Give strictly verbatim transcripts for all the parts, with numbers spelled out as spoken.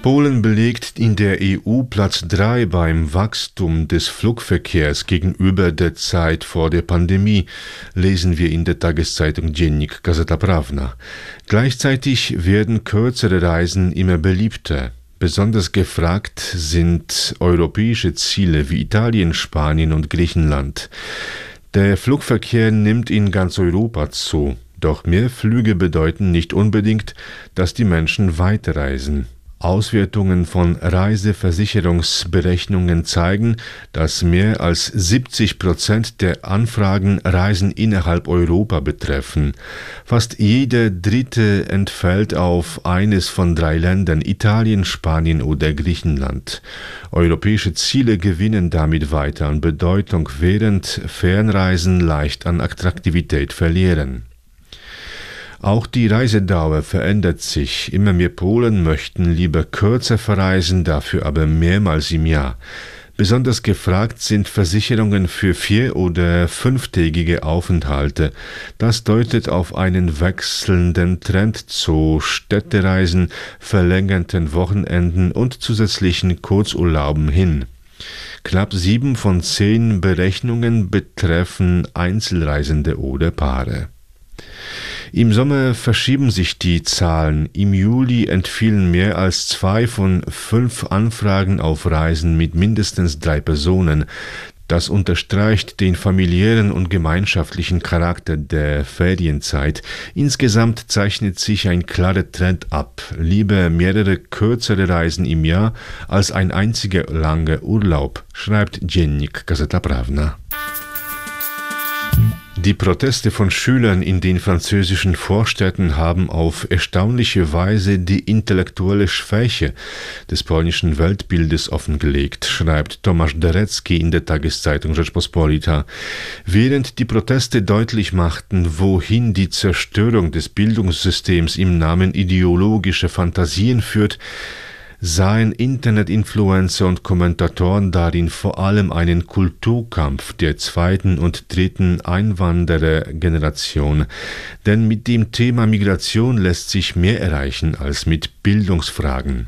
Polen belegt in der E U Platz drei beim Wachstum des Flugverkehrs gegenüber der Zeit vor der Pandemie, lesen wir in der Tageszeitung Dziennik Gazeta Prawna. Gleichzeitig werden kürzere Reisen immer beliebter. Besonders gefragt sind europäische Ziele wie Italien, Spanien und Griechenland. Der Flugverkehr nimmt in ganz Europa zu, doch mehr Flüge bedeuten nicht unbedingt, dass die Menschen weiterreisen. Auswertungen von Reiseversicherungsberechnungen zeigen, dass mehr als siebzig Prozent der Anfragen Reisen innerhalb Europa betreffen. Fast jeder Dritte entfällt auf eines von drei Ländern, Italien, Spanien oder Griechenland. Europäische Ziele gewinnen damit weiter an Bedeutung, während Fernreisen leicht an Attraktivität verlieren. Auch die Reisedauer verändert sich. Immer mehr Polen möchten lieber kürzer verreisen, dafür aber mehrmals im Jahr. Besonders gefragt sind Versicherungen für vier- oder fünftägige Aufenthalte. Das deutet auf einen wechselnden Trend zu Städtereisen, verlängerten Wochenenden und zusätzlichen Kurzurlauben hin. Knapp sieben von zehn Berechnungen betreffen Einzelreisende oder Paare. Im Sommer verschieben sich die Zahlen. Im Juli entfielen mehr als zwei von fünf Anfragen auf Reisen mit mindestens drei Personen. Das unterstreicht den familiären und gemeinschaftlichen Charakter der Ferienzeit. Insgesamt zeichnet sich ein klarer Trend ab. Lieber mehrere kürzere Reisen im Jahr als ein einziger langer Urlaub, schreibt Dziennik Gazeta Prawna. Die Proteste von Schülern in den französischen Vorstädten haben auf erstaunliche Weise die intellektuelle Schwäche des polnischen Weltbildes offengelegt, schreibt Tomasz Derecki in der Tageszeitung Rzeczpospolita. Während die Proteste deutlich machten, wohin die Zerstörung des Bildungssystems im Namen ideologischer Fantasien führt, sahen Internet-Influencer und Kommentatoren darin vor allem einen Kulturkampf der zweiten und dritten Einwanderergeneration. Denn mit dem Thema Migration lässt sich mehr erreichen als mit Bildungsfragen.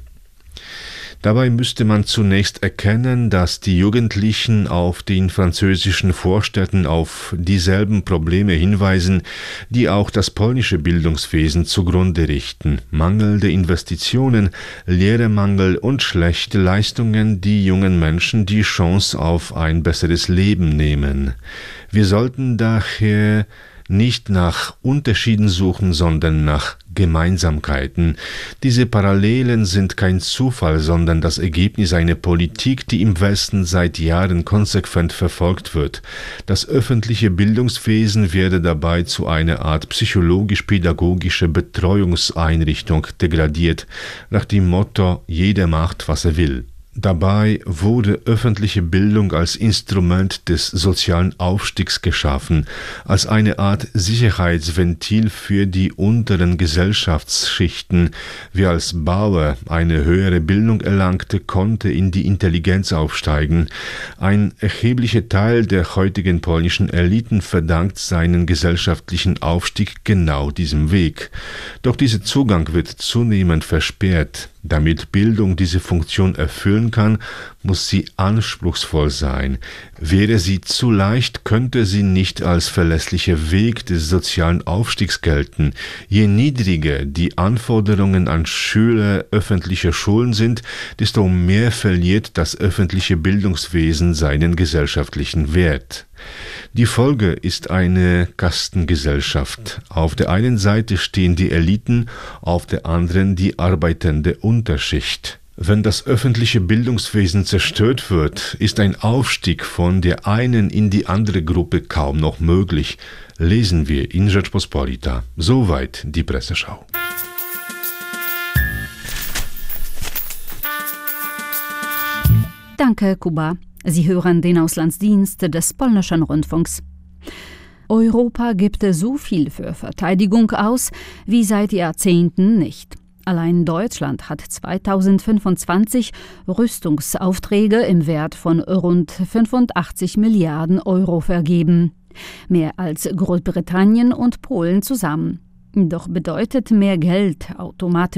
Dabei müsste man zunächst erkennen, dass die Jugendlichen auf den französischen Vorstädten auf dieselben Probleme hinweisen, die auch das polnische Bildungswesen zugrunde richten. Mangelnde Investitionen, Lehrermangel und schlechte Leistungen, die jungen Menschen die Chance auf ein besseres Leben nehmen. Wir sollten daher nicht nach Unterschieden suchen, sondern nach Gemeinsamkeiten. Diese Parallelen sind kein Zufall, sondern das Ergebnis einer Politik, die im Westen seit Jahren konsequent verfolgt wird. Das öffentliche Bildungswesen werde dabei zu einer Art psychologisch-pädagogische Betreuungseinrichtung degradiert, nach dem Motto: Jeder macht, was er will. Dabei wurde öffentliche Bildung als Instrument des sozialen Aufstiegs geschaffen, als eine Art Sicherheitsventil für die unteren Gesellschaftsschichten. Wer als Bauer eine höhere Bildung erlangte, konnte in die Intelligenz aufsteigen. Ein erheblicher Teil der heutigen polnischen Eliten verdankt seinen gesellschaftlichen Aufstieg genau diesem Weg. Doch dieser Zugang wird zunehmend versperrt. Damit Bildung diese Funktion erfüllen kann, muss sie anspruchsvoll sein. Wäre sie zu leicht, könnte sie nicht als verlässlicher Weg des sozialen Aufstiegs gelten. Je niedriger die Anforderungen an Schüler öffentlicher Schulen sind, desto mehr verliert das öffentliche Bildungswesen seinen gesellschaftlichen Wert. Die Folge ist eine Kastengesellschaft. Auf der einen Seite stehen die Eliten, auf der anderen die arbeitende Unterschicht. Wenn das öffentliche Bildungswesen zerstört wird, ist ein Aufstieg von der einen in die andere Gruppe kaum noch möglich, lesen wir in Rzeczpospolita. Soweit die Presseschau. Danke, Kuba. Sie hören den Auslandsdienst des polnischen Rundfunks. Europa gibt so viel für Verteidigung aus wie seit Jahrzehnten nicht. Allein Deutschland hat zweitausendfünfundzwanzig Rüstungsaufträge im Wert von rund fünfundachtzig Milliarden Euro vergeben. Mehr als Großbritannien und Polen zusammen. Doch bedeutet mehr Geld automatisch